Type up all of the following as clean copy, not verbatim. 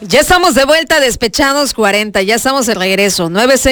Ya estamos de vuelta, Despechados 40, ya estamos de regreso,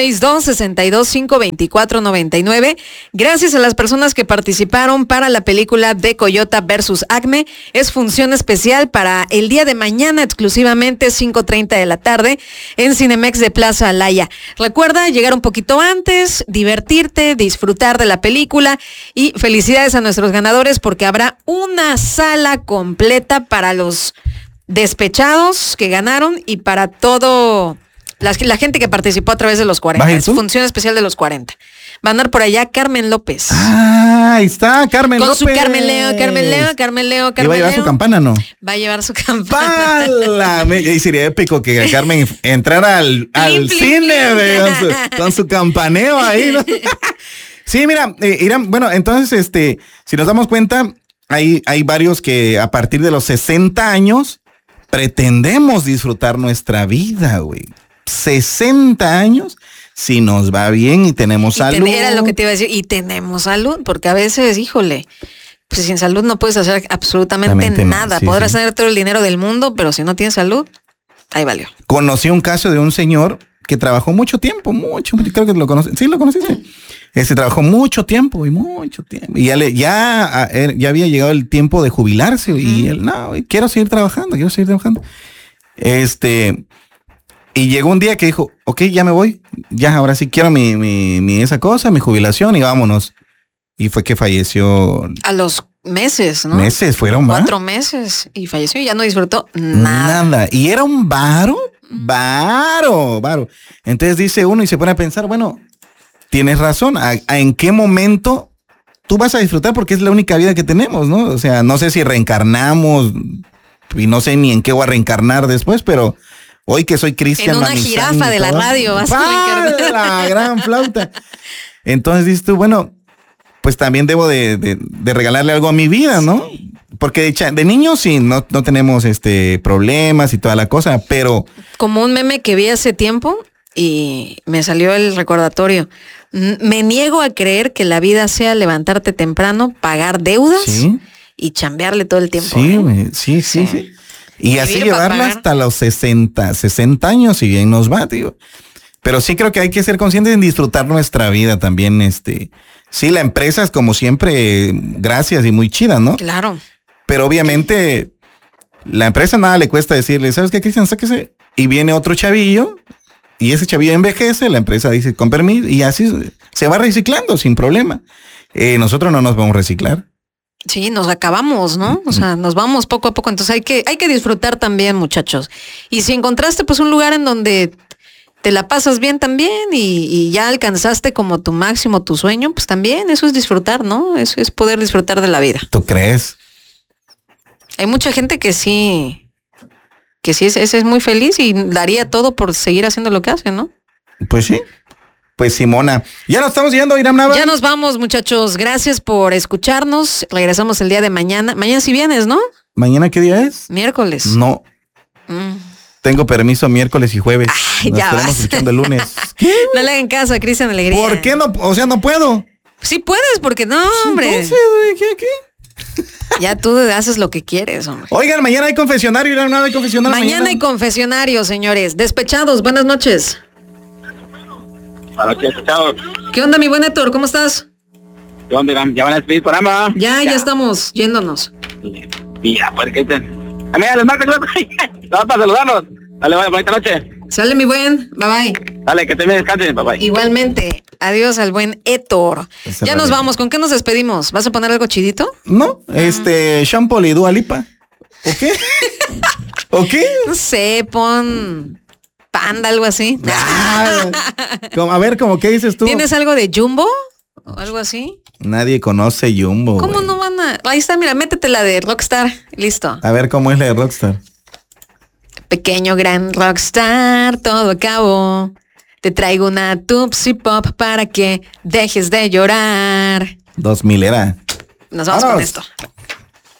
962-625-2499. Gracias a las personas que participaron para la película de Coyota versus Acme. Es función especial para el día de mañana, exclusivamente 5:30 de la tarde, en Cinemex de Plaza Alaya. Recuerda llegar un poquito antes, divertirte, disfrutar de la película, y felicidades a nuestros ganadores porque habrá una sala completa para los despechados que ganaron y para todo la gente que participó a través de los 40. Es función especial de los 40. Va a andar por allá Carmen López. Ah, ahí está, Carmen con López. Con su Carmen Leo. ¿Y va a llevar su campana, no? Va a llevar su campana. Y sería épico que Carmen entrara al cine con su campaneo ahí, ¿no? Sí, mira, Irán, bueno, entonces, si nos damos cuenta, hay varios que a partir de los 60 años pretendemos disfrutar nuestra vida, güey. 60 años, si nos va bien y tenemos salud. Era lo que te iba a decir, y tenemos salud, porque a veces, híjole, pues sin salud no puedes hacer absolutamente nada. Sí, podrás tener todo el dinero del mundo, pero si no tienes salud, ahí valió. Conocí un caso de un señor que trabajó mucho tiempo, creo que lo conocí. Sí, lo conociste. Trabajó mucho tiempo. Y ya había llegado el tiempo de jubilarse. Y él, no, quiero seguir trabajando. Y llegó un día que dijo, ok, ya me voy. Ya, ahora sí quiero mi jubilación y vámonos. Y fue que falleció. A los meses, ¿no? Meses, fueron más. 4 meses. Y falleció y ya no disfrutó nada. Y era un varo. Entonces dice uno y se pone a pensar, bueno, tienes razón, ¿en qué momento tú vas a disfrutar? Porque es la única vida que tenemos, ¿no? O sea, no sé si reencarnamos y no sé ni en qué voy a reencarnar después, pero hoy que soy Cristian en una jirafa de la radio vas a reencarnar. La gran flauta. Entonces dices tú, bueno, pues también debo de regalarle algo a mi vida, ¿no? Porque de niños sí, no tenemos problemas y toda la cosa, pero... Como un meme que vi hace tiempo y me salió el recordatorio. Me niego a creer que la vida sea levantarte temprano, pagar deudas y chambearle todo el tiempo. Sí. Y así llevarla hasta los 60 años, si bien nos va, tío. Pero sí creo que hay que ser conscientes en disfrutar nuestra vida también, Sí, la empresa es como siempre, gracias y muy chida, ¿no? Claro. Pero obviamente la empresa nada le cuesta decirle, ¿sabes qué, Cristian? Sáquese. Y viene otro chavillo y ese chavillo envejece, la empresa dice con permiso y así se va reciclando sin problema. Nosotros no nos vamos a reciclar. Sí, nos acabamos, ¿no? O sea, nos vamos poco a poco. Entonces hay que disfrutar también, muchachos. Y si encontraste pues un lugar en donde te la pasas bien también y ya alcanzaste como tu máximo, tu sueño, pues también eso es disfrutar, ¿no? Eso es poder disfrutar de la vida. ¿Tú crees? Hay mucha gente que sí es muy feliz y daría todo por seguir haciendo lo que hace, ¿no? Pues sí. Pues Simona, ya nos estamos yendo, Irán Nava. Ya nos vamos, muchachos. Gracias por escucharnos. Regresamos el día de mañana. Mañana sí vienes, ¿no? ¿Mañana qué día es? Miércoles. No. Tengo permiso miércoles y jueves. Ay, ya estaremos escuchando el lunes. No le hagan caso a Cristian Alegría. ¿Por qué no? O sea, no puedo. Sí puedes, porque no, hombre. Entonces, ¿qué? Ya tú haces lo que quieres, hombre. Oigan, mañana hay confesionario, Irán Nava, hay confesionario. Mañana hay confesionario, señores. Despechados, buenas noches. Buenas noches, despechados. ¿Qué onda, mi buen Héctor? ¿Cómo estás? ¿Qué onda, Irán? ¿Ya van a despedir el programa? Ya estamos yéndonos. Mira, pues que amiga, les marco, vamos para saludarlos. Dale, vaya, bonita noche. Sale, mi buen. Bye bye. Dale, que te me descansen, bye bye. Igualmente. Adiós al buen Héctor. Ya nos vamos. ¿Con qué nos despedimos? ¿Vas a poner algo chidito? No, Sean Paul y Dua Lipa. ¿O qué? ¿O qué? No sé, pon Panda, algo así. A ver, ¿cómo qué dices tú? ¿Tienes algo de Jumbo? ¿O algo así? Nadie conoce Jumbo. ¿Cómo güey? no van a...? Ahí está, mira, métete la de Rockstar. Listo. A ver, ¿cómo es la de Rockstar? Pequeño gran rockstar, todo acabó. Te traigo una Tupsi Pop para que dejes de llorar. 2000 era. Nos vamos con esto.